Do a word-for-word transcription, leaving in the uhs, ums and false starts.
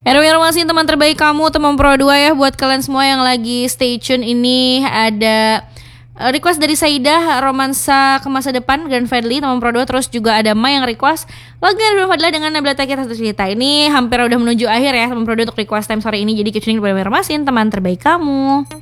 Erwin Romasin, teman terbaik kamu, teman Pro dua ya. Buat kalian semua yang lagi stay tune, ini ada request dari Saidah, romansa ke masa depan, Grand Fadli, teman Pro dua. Terus juga ada Ma yang request lagu Grand Fadli dengan Nabila Takir Satu Cerita. Ini hampir udah menuju akhir ya teman Pro dua untuk request time sore ini. Jadi keep tuning kepada Erwin Romasin, teman terbaik kamu.